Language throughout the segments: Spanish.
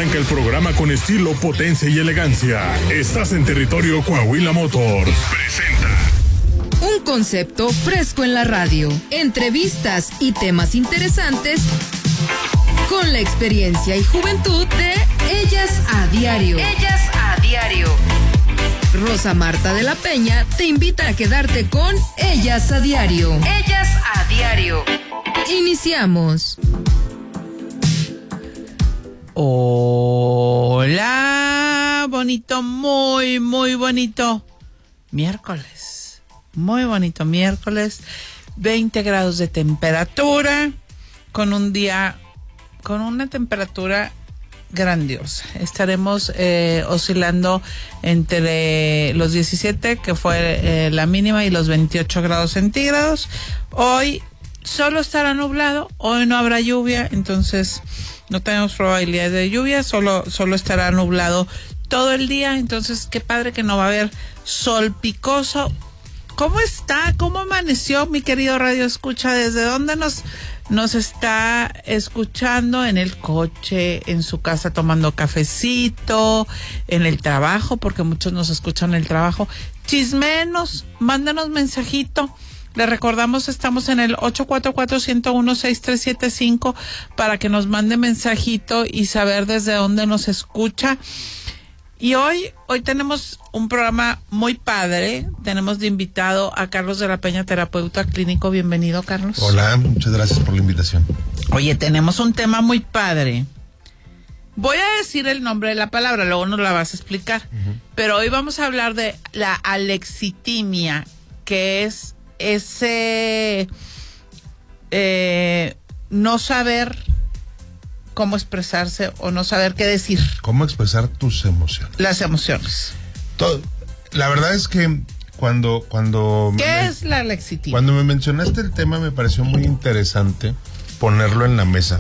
arranca el programa con estilo, potencia y elegancia. Estás en territorio Coahuila Motors. Presenta un concepto fresco en la radio, entrevistas y temas interesantes con la experiencia y juventud de Ellas a Diario. Ellas a Diario. Rosa Marta de la Peña te invita a quedarte con Ellas a Diario. Ellas a Diario. Iniciamos. Hola, bonito, muy bonito miércoles. Muy bonito miércoles. 20 grados de temperatura, con un día, con una temperatura grandiosa. Estaremos oscilando entre los 17, que fue la mínima, y los 28 grados centígrados. Hoy solo estará nublado, hoy no habrá lluvia, entonces no tenemos probabilidad de lluvia, solo estará nublado todo el día, entonces qué padre que no va a haber sol picoso. ¿Cómo está? ¿Cómo amaneció, mi querido Radio Escucha? ¿Desde dónde nos está escuchando? ¿En el coche, en su casa tomando cafecito, en el trabajo? Porque muchos nos escuchan en el trabajo. Chismenos, mándanos mensajito. Les recordamos, estamos en el 844-101-6375 para que nos mande mensajito y saber desde dónde nos escucha. Y hoy tenemos un programa muy padre. Tenemos de invitado a Carlos de la Peña, terapeuta clínico. Bienvenido, Carlos. Hola, muchas gracias por la invitación. Oye, tenemos un tema muy padre. Voy a decir el nombre de la palabra, luego nos la vas a explicar. Uh-huh. Pero hoy vamos a hablar de la alexitimia, que es ese no saber cómo expresarse o no saber qué decir. ¿Cómo expresar tus emociones? Las emociones. La verdad es que cuando ¿qué es la alexitimia? Cuando me mencionaste el tema me pareció muy interesante ponerlo en la mesa,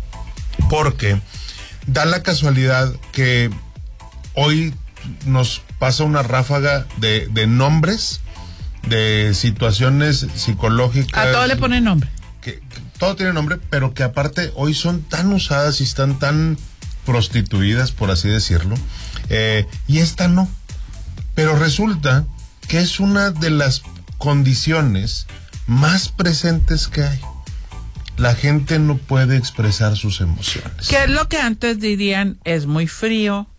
porque da la casualidad que hoy nos pasa una ráfaga de nombres, de situaciones psicológicas. A todo le ponen nombre. Que todo tiene nombre, pero que aparte hoy son tan usadas y están tan prostituidas, por así decirlo, y esta no. Pero resulta que es una de las condiciones más presentes que hay. La gente no puede expresar sus emociones. ¿Qué es lo que antes dirían? Es muy frío.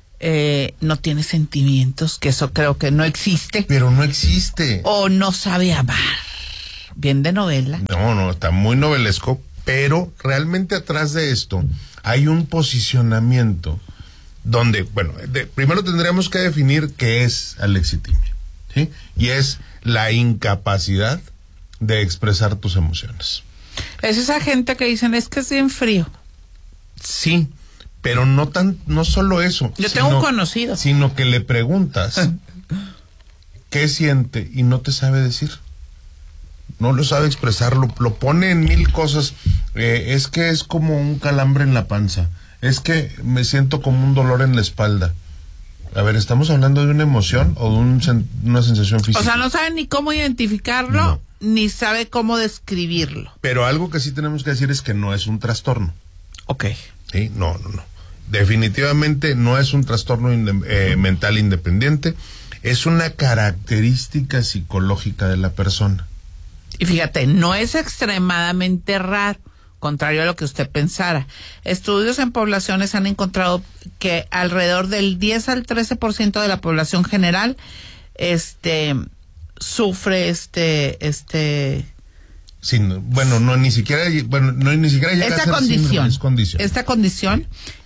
No tiene sentimientos, que eso creo que no existe. Pero no existe. O no sabe amar. Bien de novela. No, está muy novelesco, pero realmente atrás de esto hay un posicionamiento donde, bueno, primero tendríamos que definir qué es alexitimia, ¿sí? Y es la incapacidad de expresar tus emociones. Es esa gente que dicen, es que es bien frío. Sí. Pero no solo eso. Yo tengo un conocido. Sino que le preguntas qué siente y no te sabe decir. No lo sabe expresar, lo pone en mil cosas. Es que es como un calambre en la panza. Es que me siento como un dolor en la espalda. A ver, ¿estamos hablando de una emoción o de una sensación física? O sea, no sabe ni cómo identificarlo, no, ni sabe cómo describirlo. Pero algo que sí tenemos que decir es que no es un trastorno. Ok. Sí, no. Definitivamente no es un trastorno mental independiente, es una característica psicológica de la persona. Y fíjate, no es extremadamente raro, contrario a lo que usted pensara. Estudios en poblaciones han encontrado que alrededor del 10 al 13% de la población general sufre ni siquiera llega esta a ser condición, es condición. Esta condición,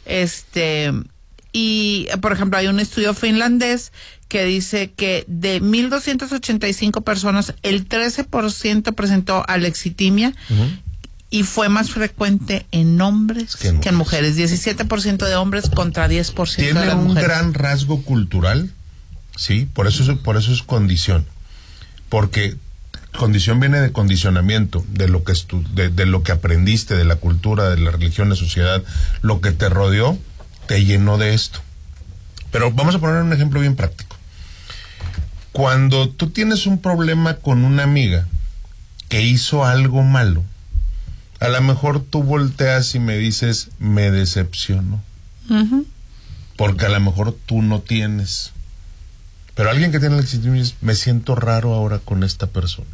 y por ejemplo hay un estudio finlandés que dice que de 1,285 personas, el 13% presentó alexitimia, uh-huh, y fue más frecuente en hombres que en mujeres. 17% de hombres contra 10% de las mujeres. Tiene un gran rasgo cultural, sí, por eso es condición, porque condición viene de condicionamiento, de lo que de lo que aprendiste, de la cultura, de la religión, la sociedad, lo que te rodeó, te llenó de esto. Pero vamos a poner un ejemplo bien práctico. Cuando tú tienes un problema con una amiga que hizo algo malo, a lo mejor tú volteas y me dices, me decepcionó. Uh-huh. Porque a lo mejor tú no tienes. Pero alguien que tiene legitimidad dice, me siento raro ahora con esta persona.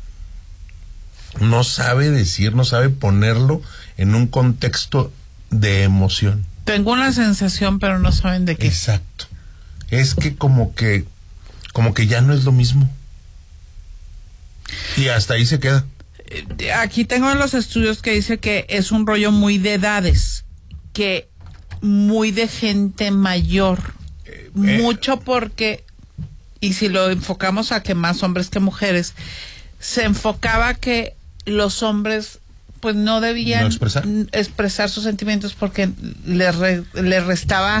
No sabe decir, no sabe ponerlo en un contexto de emoción. Tengo una sensación, pero no saben de qué. Exacto. Es que como que ya no es lo mismo. Y hasta ahí se queda. Aquí tengo los estudios que dice que es un rollo muy de edades, que muy de gente mayor. Mucho porque, y si lo enfocamos a que más hombres que mujeres, se enfocaba que los hombres pues no debían expresar sus sentimientos porque le restaba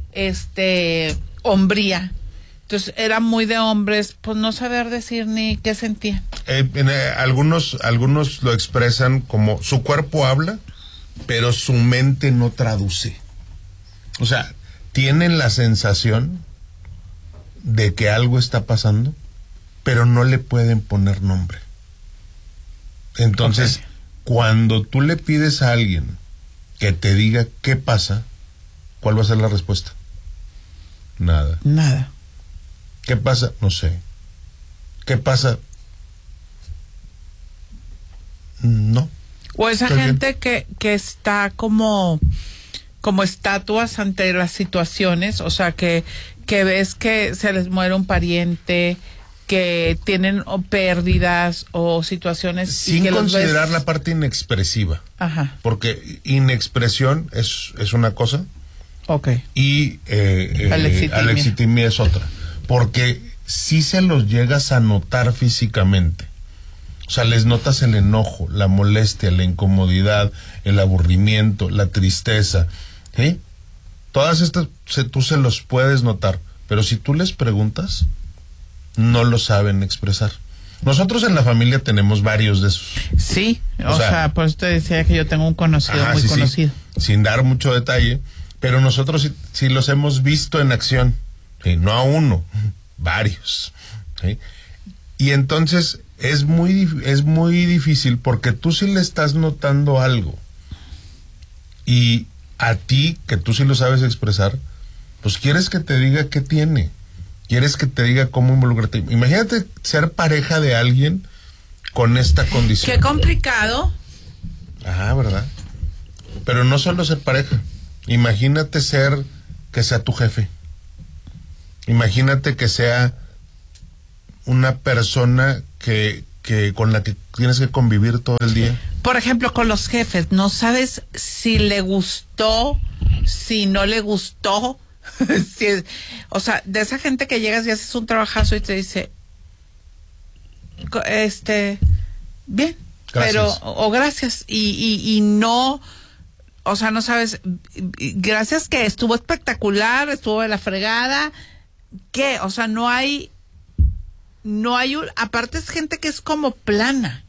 hombría. Entonces era muy de hombres pues no saber decir ni qué sentían. Algunos lo expresan como su cuerpo habla, pero su mente no traduce. O sea, tienen la sensación de que algo está pasando, pero no le pueden poner nombre. Entonces, cuando tú le pides a alguien que te diga qué pasa, ¿cuál va a ser la respuesta? Nada. ¿Qué pasa? No sé. ¿Qué pasa? No. O esa gente que está como estatuas ante las situaciones, o sea, que ves que se les muere un pariente, que tienen pérdidas o situaciones. Sin considerar la parte inexpresiva. Ajá. Porque inexpresión es una cosa. Okay. Y alexitimia es otra. Porque si se los llegas a notar físicamente. O sea, les notas el enojo, la molestia, la incomodidad, el aburrimiento, la tristeza. ¿Sí? Todas estas tú se los puedes notar. Pero si tú les preguntas, no lo saben expresar. Nosotros en la familia tenemos varios de esos. Sí, o sea, por eso te decía que yo tengo un conocido muy conocido. Sí, sin dar mucho detalle, pero nosotros sí los hemos visto en acción. ¿Sí? No a uno, varios. ¿Sí? Y entonces es muy difícil porque tú sí le estás notando algo. Y a ti, que tú sí lo sabes expresar, pues quieres que te diga qué tiene. Quieres que te diga cómo involucrarte. Imagínate ser pareja de alguien con esta condición. Qué complicado. Ajá, ¿verdad? Pero no solo ser pareja. Imagínate que sea tu jefe. Imagínate que sea una persona que con la que tienes que convivir todo el día. Por ejemplo, con los jefes, no sabes si le gustó, si no le gustó. Sí, o sea, de esa gente que llegas y haces un trabajazo y te dice bien, gracias. Pero o gracias y no, o sea, no sabes, gracias que estuvo espectacular, estuvo de la fregada, ¿qué? O sea, no hay aparte es gente que es como plana.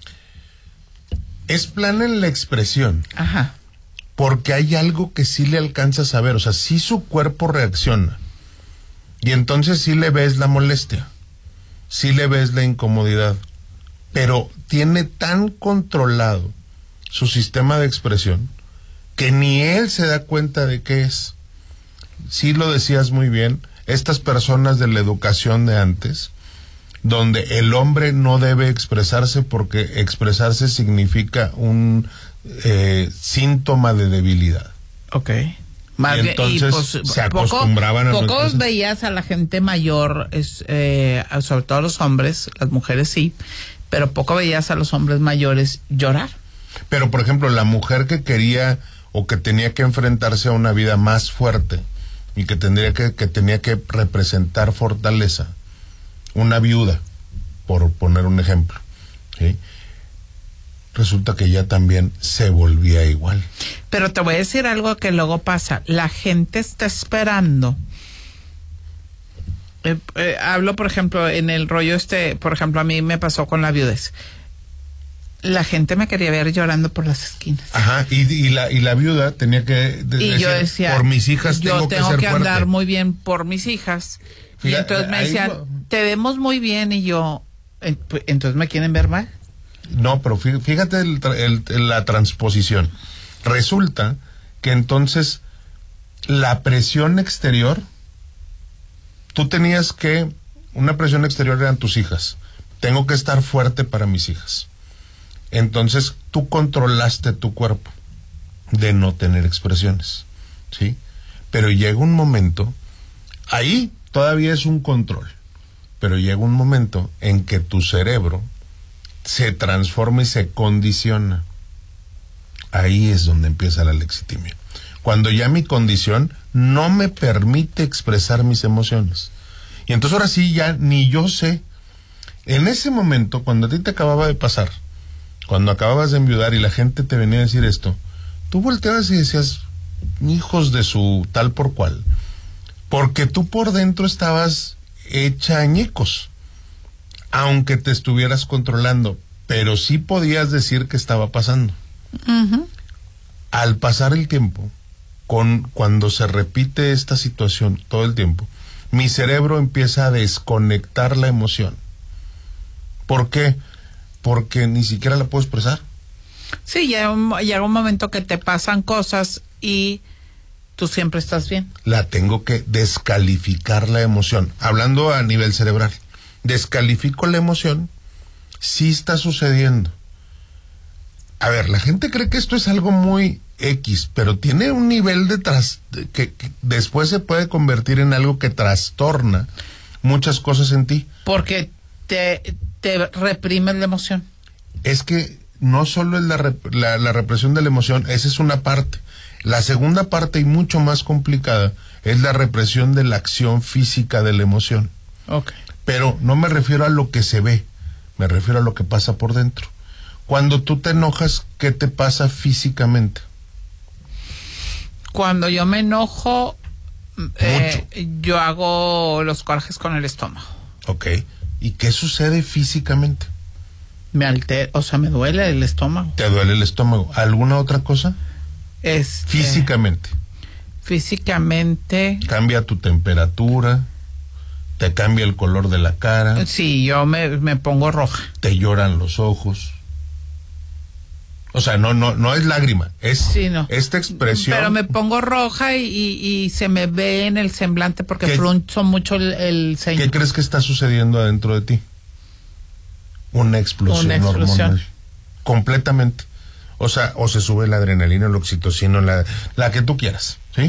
Es plana en la expresión. Ajá. Porque hay algo que sí le alcanzas a ver, o sea, sí su cuerpo reacciona. Y entonces sí le ves la molestia, sí le ves la incomodidad, pero tiene tan controlado su sistema de expresión que ni él se da cuenta de qué es. Sí lo decías muy bien, estas personas de la educación de antes, donde el hombre no debe expresarse porque expresarse significa un síntoma de debilidad. Ok. Y entonces se acostumbraban a... Pocos veías a la gente mayor, sobre todo los hombres, las mujeres sí, pero poco veías a los hombres mayores llorar. Pero, por ejemplo, la mujer que quería o que tenía que enfrentarse a una vida más fuerte y que tenía que representar fortaleza, una viuda, por poner un ejemplo, ¿sí? Resulta que ya también se volvía igual. Pero te voy a decir algo que luego pasa. La gente está esperando. Hablo, por ejemplo, en el rollo por ejemplo, a mí me pasó con la viudez. La gente me quería ver llorando por las esquinas. Ajá, y la viuda tenía que decir, yo decía, por mis hijas tengo que ser que andar fuerte. Muy bien por mis hijas. Fíjate, y entonces me decían, te vemos muy bien, y yo, entonces me quieren ver mal. No, pero fíjate la transposición. Resulta que entonces la presión exterior, tú tenías que, una presión exterior eran tus hijas. Tengo que estar fuerte para mis hijas. Entonces tú controlaste tu cuerpo de no tener expresiones, ¿sí? Pero llega un momento, ahí todavía es un control, pero llega un momento en que tu cerebro se transforma y se condiciona. Ahí es donde empieza la lexitimia. Cuando ya mi condición no me permite expresar mis emociones. Y entonces ahora sí ya ni yo sé. En ese momento, cuando a ti te acababa de pasar, cuando acababas de enviudar y la gente te venía a decir esto, tú volteabas y decías, hijos de su tal por cual. Porque tú por dentro estabas hecha añicos. Aunque te estuvieras controlando, pero sí podías decir que estaba pasando. Uh-huh. Al pasar el tiempo, cuando se repite esta situación todo el tiempo, mi cerebro empieza a desconectar la emoción. ¿Por qué? Porque ni siquiera la puedo expresar. Sí, llega un momento que te pasan cosas y tú siempre estás bien. La tengo que descalificar la emoción. Hablando a nivel cerebral, descalifico la emoción, sí está sucediendo. A ver, la gente cree que esto es algo muy X, pero tiene un nivel que después se puede convertir en algo que trastorna muchas cosas en ti. Porque te reprimes la emoción. Es que no solo es la represión de la emoción, esa es una parte. La segunda parte, y mucho más complicada, es la represión de la acción física de la emoción. Okay. Pero no me refiero a lo que se ve, me refiero a lo que pasa por dentro. Cuando tú te enojas, ¿qué te pasa físicamente? Cuando yo me enojo, yo hago los corajes con el estómago. Ok. ¿Y qué sucede físicamente? Me duele el estómago. ¿Te duele el estómago? ¿Alguna otra cosa? Físicamente. Físicamente. ¿Cambia tu temperatura? ¿Te cambia el color de la cara? Sí, yo me pongo roja. ¿Te lloran los ojos? O sea, no es lágrima, es sí, no. Esta expresión. Pero me pongo roja y se me ve en el semblante porque frunzo mucho el ceño. ¿Qué crees que está sucediendo adentro de ti? Una explosión hormonal. Completamente. O sea, o se sube la adrenalina, la oxitocina, la que tú quieras, ¿sí?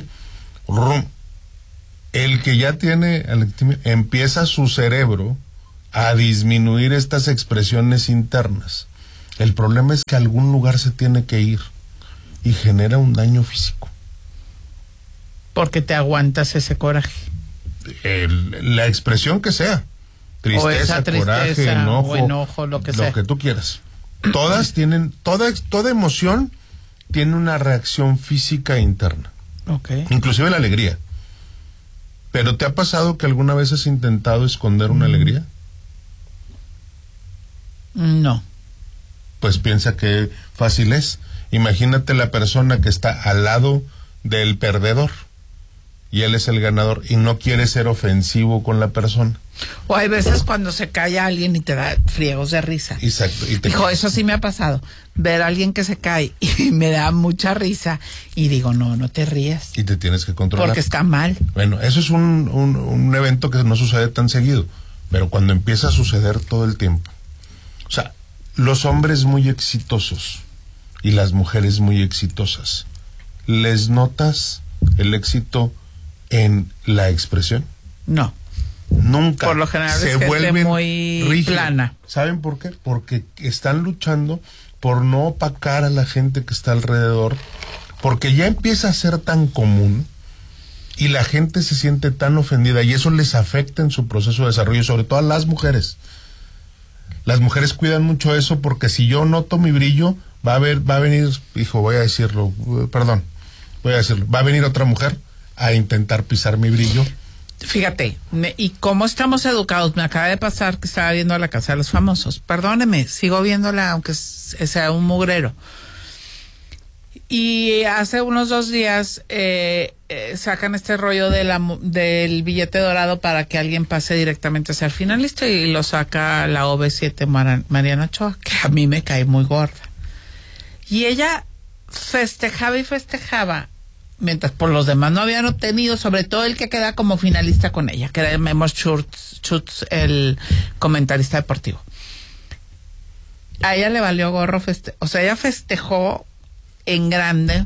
El que ya tiene, empieza su cerebro a disminuir estas expresiones internas. El problema es que a algún lugar se tiene que ir y genera un daño físico. Porque te aguantas ese coraje. La expresión que sea. Tristeza, coraje, enojo, lo que sea. Lo que tú quieras. Todas tienen, toda emoción tiene una reacción física interna. Okay. Inclusive la alegría. ¿Pero te ha pasado que alguna vez has intentado esconder una alegría? No. Pues piensa que fácil es. Imagínate la persona que está al lado del perdedor y él es el ganador y no quiere ser ofensivo con la persona. O hay veces cuando se cae alguien y te da friegos de risa. Exacto. Dijo, eso sí me ha pasado. Ver a alguien que se cae y me da mucha risa y digo, no te rías. Y te tienes que controlar. Porque está mal. Bueno, eso es un evento que no sucede tan seguido, pero cuando empieza a suceder todo el tiempo. O sea, los hombres muy exitosos y las mujeres muy exitosas, ¿les notas el éxito en la expresión? No. Nunca. Por lo general se es vuelven muy rígidos. Plana. ¿Saben por qué? Porque están luchando por no opacar a la gente que está alrededor, porque ya empieza a ser tan común y la gente se siente tan ofendida y eso les afecta en su proceso de desarrollo, sobre todo a las mujeres. Las mujeres cuidan mucho eso porque si yo noto mi brillo, va a venir, va a venir otra mujer a intentar pisar mi brillo. Fíjate, y cómo estamos educados. Me acaba de pasar que estaba viendo La Casa de los Famosos. Perdóneme, sigo viéndola aunque sea un mugrero. Y hace unos 2 días sacan este rollo del billete dorado para que alguien pase directamente a ser finalista y lo saca la OV7 Mariana Ochoa, que a mí me cae muy gorda. Y ella festejaba mientras por los demás no habían obtenido, sobre todo el que queda como finalista con ella, que era Memo Schutz, el comentarista deportivo. A ella le valió gorro o sea, ella festejó en grande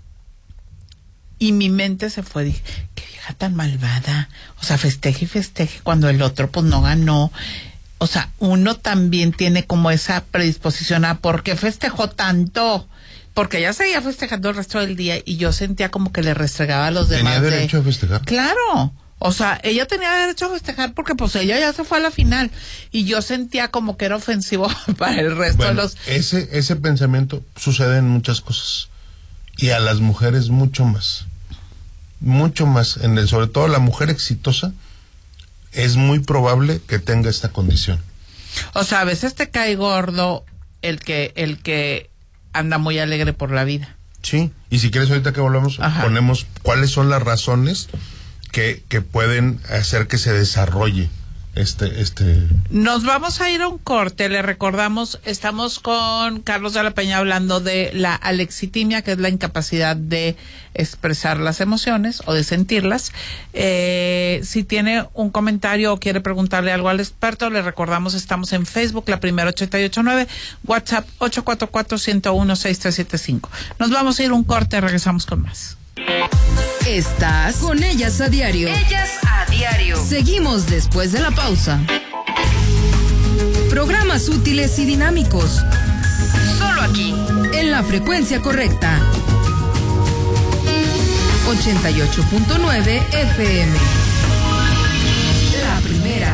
y mi mente se fue, dije, qué vieja tan malvada, o sea, festeje y festeje cuando el otro pues no ganó. O sea, uno también tiene como esa predisposición a ¿por qué festejó tanto? Porque ella seguía festejando el resto del día y yo sentía como que le restregaba a los demás. ¿Tenía derecho a festejar? Claro. O sea, ella tenía derecho a festejar porque pues ella ya se fue a la final. Y yo sentía como que era ofensivo para el resto de los... Ese pensamiento sucede en muchas cosas. Y a las mujeres mucho más. Mucho más. Sobre todo la mujer exitosa es muy probable que tenga esta condición. O sea, a veces te cae gordo el que anda muy alegre por la vida. Sí, y si quieres ahorita que volvamos, ponemos cuáles son las razones que pueden hacer que se desarrolle Nos vamos a ir a un corte, le recordamos, estamos con Carlos de la Peña hablando de la alexitimia, que es la incapacidad de expresar las emociones o de sentirlas. Si tiene un comentario o quiere preguntarle algo al experto, le recordamos, estamos en Facebook, La Primera 889, WhatsApp 844-101-6375. Nos vamos a ir a un corte, regresamos con más. Estás con Ellas a Diario. Ellas a Diario. Seguimos después de la pausa. Programas útiles y dinámicos. Solo aquí, en la frecuencia correcta. 88.9 FM. La Primera.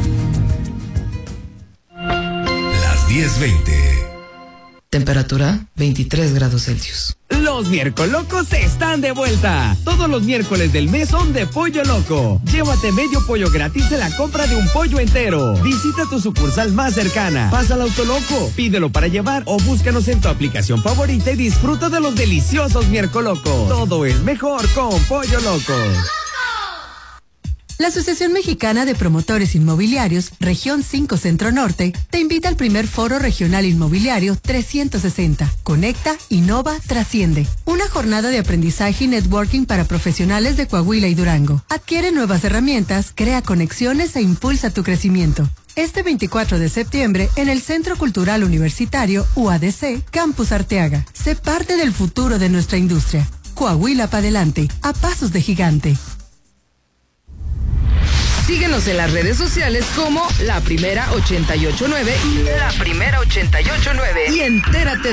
Las 10:20. Temperatura 23 grados Celsius. Los Miércolocos están de vuelta. Todos los miércoles del mes son de Pollo Loco. Llévate medio pollo gratis en la compra de un pollo entero. Visita tu sucursal más cercana. Pasa al Autoloco, pídelo para llevar o búscanos en tu aplicación favorita y disfruta de los deliciosos Miércolocos. Todo es mejor con Pollo Loco. La Asociación Mexicana de Promotores Inmobiliarios, Región 5 Centro Norte, te invita al primer Foro Regional Inmobiliario 360. Conecta, innova, trasciende. Una jornada de aprendizaje y networking para profesionales de Coahuila y Durango. Adquiere nuevas herramientas, crea conexiones e impulsa tu crecimiento. Este 24 de septiembre, en el Centro Cultural Universitario UADC, Campus Arteaga. Sé parte del futuro de nuestra industria. Coahuila para adelante, a pasos de gigante. Síguenos en las redes sociales como La Primera 889 y La Primera 889 y entérate